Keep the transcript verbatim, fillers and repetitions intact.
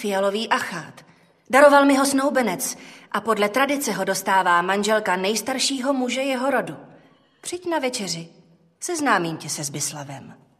fialový achát. Daroval mi ho snoubenec a podle tradice ho dostává manželka nejstaršího muže jeho rodu. Přijď na večeři, seznámím tě se Zbyslavem.